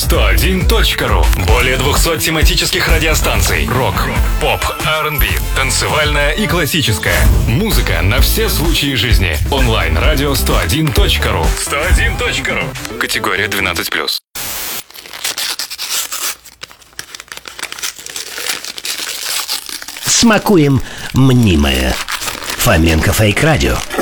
101.ru. Более 200 тематических радиостанций. Рок, поп, R&B, танцевальная и классическая. Музыка на все случаи жизни. Онлайн-радио 101.ru. 101.ru. Категория 12+. Смакуем мнимое. Фоменко Фейк Радио.